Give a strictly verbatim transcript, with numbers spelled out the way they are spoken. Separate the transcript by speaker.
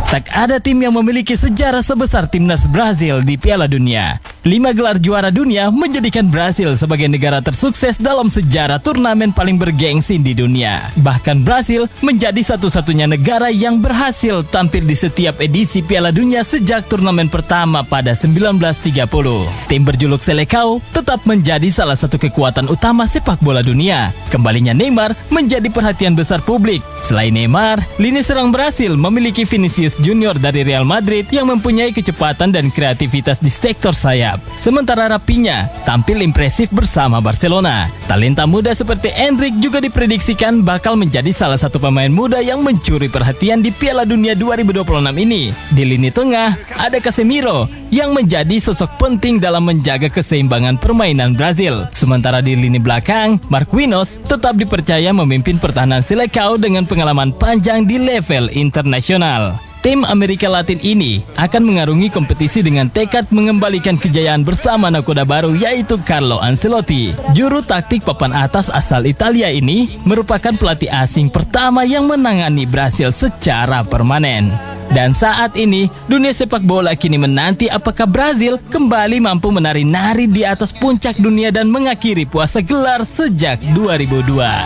Speaker 1: Tak ada tim yang memiliki sejarah sebesar timnas Brazil di Piala Dunia. Lima gelar juara dunia menjadikan Brazil sebagai negara tersukses dalam sejarah turnamen paling bergengsi di dunia. Bahkan Brazil menjadi satu-satunya negara yang berhasil tampil di setiap edisi Piala Dunia sejak turnamen pertama pada seribu sembilan ratus tiga puluh. Tim berjuluk Seleção tetap menjadi salah satu kekuatan utama sepak bola dunia. Kembalinya Neymar menjadi perhatian besar publik. Selain Neymar, lini serang Brazil memiliki Vinicius Junior dari Real Madrid yang mempunyai kecepatan dan kreativitas di sektor sayap. Sementara Rafinha tampil impresif bersama Barcelona. Talenta muda seperti Endrick juga diprediksikan bakal menjadi salah satu pemain muda yang mencuri perhatian di Piala Dunia dua ribu dua puluh enam ini. Di lini tengah, ada Casemiro yang menjadi sosok penting dalam menjaga keseimbangan permainan Brazil. Sementara di lini belakang, Marquinhos tetap dipercaya memimpin pertahanan Seleção dengan pengalaman panjang di level internasional. Tim Amerika Latin ini akan mengarungi kompetisi dengan tekad mengembalikan kejayaan bersama nakoda baru yaitu Carlo Ancelotti. Juru taktik papan atas asal Italia ini merupakan pelatih asing pertama yang menangani Brazil secara permanen. Dan saat ini, dunia sepak bola kini menanti apakah Brazil kembali mampu menari-nari di atas puncak dunia dan mengakhiri puasa gelar sejak dua ribu dua.